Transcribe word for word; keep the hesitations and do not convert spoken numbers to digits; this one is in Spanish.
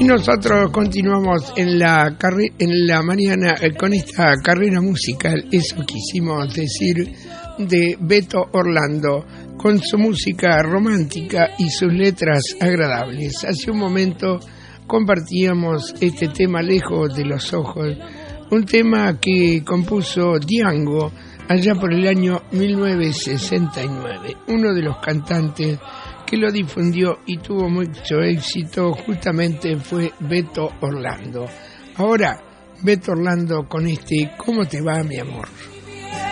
Y nosotros continuamos en la carre- en la mañana eh, con esta carrera musical, eso quisimos decir, de Beto Orlando, con su música romántica y sus letras agradables. Hace un momento compartíamos este tema, Lejos de los ojos, un tema que compuso Django allá por el año mil novecientos sesenta y nueve. Uno de los cantantes que lo difundió y tuvo mucho éxito justamente fue Beto Orlando. Ahora, Beto Orlando con este ¿Cómo te va, mi amor?